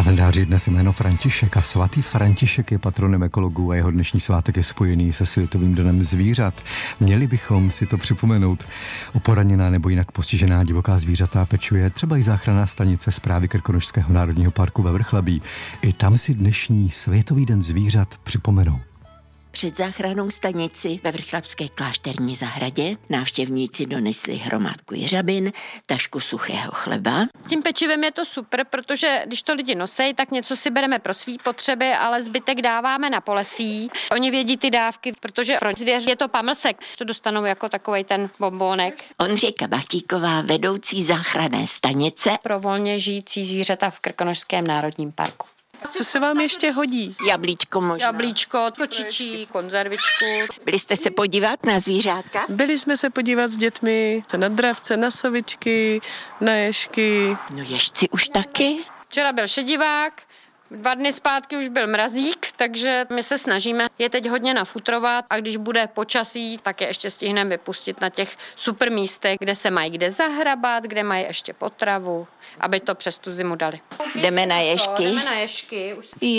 kalendáři dnes jméno František a svatý František je patronem ekologů a jeho dnešní svátek je spojený se Světovým dnem zvířat. Měli bychom si to připomenout. O poraněná nebo jinak postižená divoká zvířata pečuje třeba i záchranná stanice Správy Krkonošského národního parku ve Vrchlabí. I tam si dnešní Světový den zvířat připomenou. Před záchrannou stanici ve Vrchlabské klášterní zahradě návštěvníci donesli hromádku jeřabin, tašku suchého chleba. S tím pečivem je to super, protože když to lidi nosej, tak něco si bereme pro svý potřeby, ale zbytek dáváme na polesí. Oni vědí ty dávky, protože pro zvěř je to pamlsek, to dostanou jako takovej ten bombónek. Ondřejka Bachtíková, vedoucí záchranné stanice Pro volně žijící zvířata v Krkonošském národním parku. Co se vám ještě hodí? Jablíčko možná. Jablíčko, kočičí, konzervičku. Byli jste se podívat na zvířátka? Byli jsme se podívat s dětmi na dravce, na sovičky, na ježky. No ježci už taky. Včera byl šedivák, 2 dny zpátky už byl mrazík, takže my se snažíme je teď hodně nafutrovat a když bude počasí, tak je ještě stihneme vypustit na těch super místech, kde se mají kde zahrabat, kde mají ještě potravu, aby to přes tu zimu dali. Jdeme na ježky. Jdeme na ježky.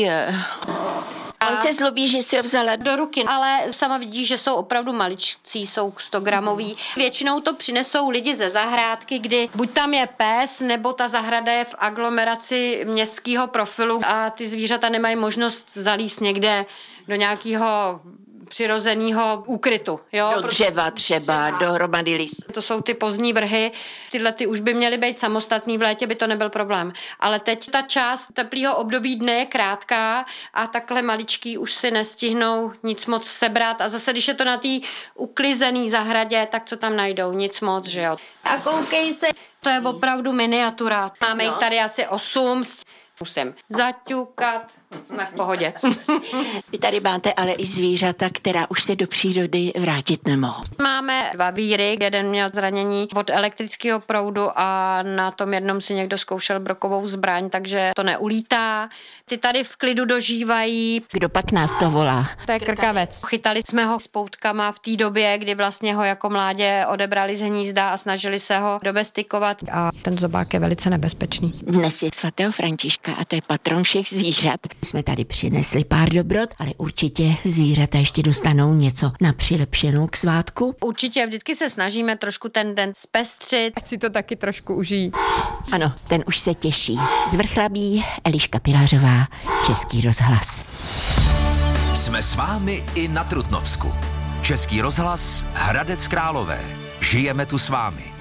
On se zlobí, že si ho vzala Do ruky, ale sama vidíš, že jsou opravdu maličcí, jsou 100 gramový. Většinou to přinesou lidi ze zahrádky, kdy buď tam je pes, nebo ta zahrada je v aglomeraci městského profilu a ty zvířata nemají možnost zalíst někde do nějakého přirozeného úkrytu. Jo? do dřeva třeba, dohromady list. To jsou ty pozdní vrhy, tyhle ty už by měly být samostatný, v létě by to nebyl problém. Ale teď ta část teplého období dne je krátká a takhle maličký už si nestihnou nic moc sebrat a zase, když je to na té uklizený zahradě, tak co tam najdou? Nic moc, že jo. A koukej se, to je opravdu miniatura. Máme jich tady asi 8. Musím zaťukat, jsme v pohodě. Vy tady máte ale i zvířata, která už se do přírody vrátit nemohou. Máme 2 víry, jeden měl zranění od elektrického proudu a na tom jednom si někdo zkoušel brokovou zbraň, takže to neulítá. Ty tady v klidu dožívají. Kdo pak nás to volá? To je krkavec. Chytali jsme ho s poutkama v té době, kdy vlastně ho jako mládě odebrali z hnízda a snažili se ho domestikovat. A ten zobák je velice nebezpečný. Dnes je svatého Františka a to je patron všech zvířat. Jsme tady přinesli pár dobrot, ale určitě zvířata ještě dostanou něco na přilepšenou k svátku. Určitě vždycky se snažíme trošku ten den zpestřit. Ať si to taky trošku užijí. Ano, ten už se těší. Z Vrchlabí Eliška Pilařová, Český rozhlas. Jsme s vámi i na Trutnovsku. Český rozhlas Hradec Králové. Žijeme tu s vámi.